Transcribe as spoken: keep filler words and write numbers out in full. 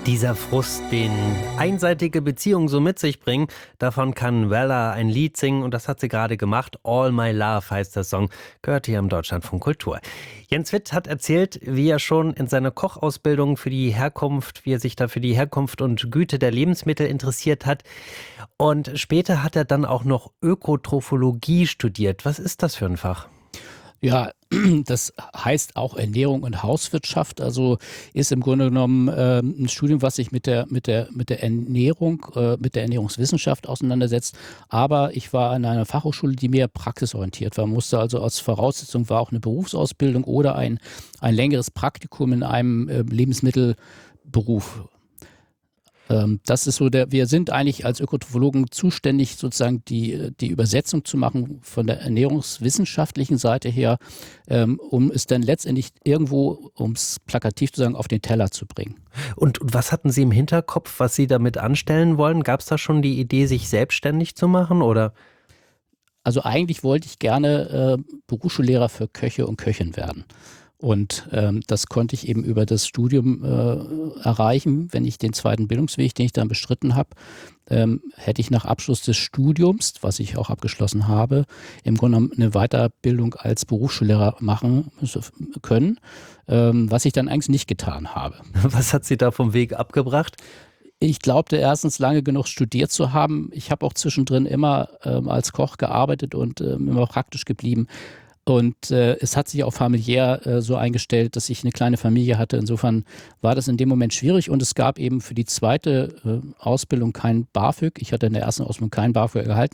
Dieser Frust, den einseitige Beziehungen so mit sich bringen, davon kann Weller ein Lied singen und das hat sie gerade gemacht. All My Love heißt der Song, gehört hier im Deutschlandfunk Kultur. Jens Witt hat erzählt, wie er schon in seiner Kochausbildung für die Herkunft, wie er sich da für die Herkunft und Güte der Lebensmittel interessiert hat. Und später hat er dann auch noch Ökotrophologie studiert. Was ist das für ein Fach? Ja, das heißt auch Ernährung und Hauswirtschaft, also ist im Grunde genommen äh, ein Studium, was sich mit der, mit der, mit der Ernährung, äh, mit der Ernährungswissenschaft auseinandersetzt. Aber ich war an einer Fachhochschule, die mehr praxisorientiert war. Man musste also als Voraussetzung war auch eine Berufsausbildung oder ein, ein längeres Praktikum in einem äh, Lebensmittelberuf. Das ist so der, wir sind eigentlich als Ökotrophologen zuständig, sozusagen die, die Übersetzung zu machen von der ernährungswissenschaftlichen Seite her, ähm, um es dann letztendlich irgendwo, um es plakativ zu sagen, auf den Teller zu bringen. Und was hatten Sie im Hinterkopf, was Sie damit anstellen wollen? Gab es da schon die Idee, sich selbstständig zu machen, oder? Also eigentlich wollte ich gerne äh, Berufsschullehrer für Köche und Köchin werden. Und ähm, das konnte ich eben über das Studium äh, erreichen. Wenn ich den zweiten Bildungsweg, den ich dann bestritten habe, ähm, hätte ich nach Abschluss des Studiums, was ich auch abgeschlossen habe, im Grunde genommen eine Weiterbildung als Berufsschullehrer machen können, ähm, was ich dann eigentlich nicht getan habe. Was hat Sie da vom Weg abgebracht? Ich glaubte erstens lange genug studiert zu haben. Ich habe auch zwischendrin immer ähm, als Koch gearbeitet und ähm, immer praktisch geblieben. Und äh, es hat sich auch familiär äh, so eingestellt, dass ich eine kleine Familie hatte. Insofern war das in dem Moment schwierig und es gab eben für die zweite äh, Ausbildung kein BAföG. Ich hatte in der ersten Ausbildung kein BAföG erhalten.